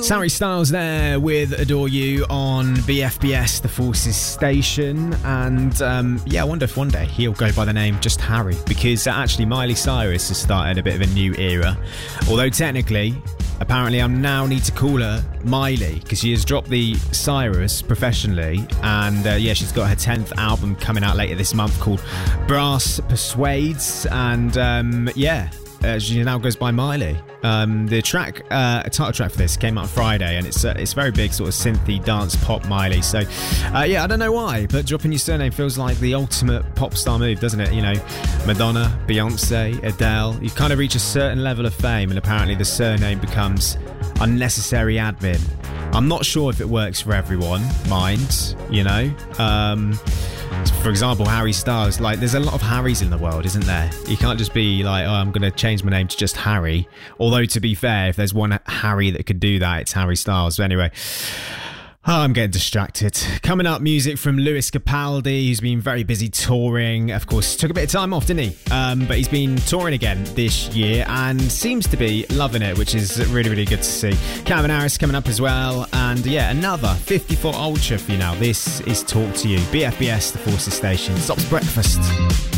Harry Styles there with Adore You on BFBS, the Forces station. And I wonder if one day he'll go by the name just Harry, because actually Miley Cyrus has started a bit of a new era. Although technically, apparently I now need to call her Miley, because she has dropped the Cyrus professionally. And she's got her 10th album coming out later this month called Brass Persuades. And she now goes by Miley. The track, title track for this came out on Friday, and it's very big, sort of synthy dance pop Miley. So, I don't know why, but dropping your surname feels like the ultimate pop star move, doesn't it? You know, Madonna, Beyonce, Adele. You kind of reach a certain level of fame, and apparently the surname becomes unnecessary admin. I'm not sure if it works for everyone, mind, you know. For example, Harry Styles, like, there's a lot of Harrys in the world, isn't there? You can't just be like, oh, I'm going to change my name to just Harry. Although, to be fair, if there's one Harry that could do that, it's Harry Styles. But anyway, I'm getting distracted. Coming up, music from Lewis Capaldi, who's been very busy touring. Of course, took a bit of time off, didn't he? But he's been touring again this year and seems to be loving it, which is really, really good to see. Calvin Harris coming up as well. And another 54 Ultra for you now. This is Talk to You. BFBS, the Forces station. Stops breakfast.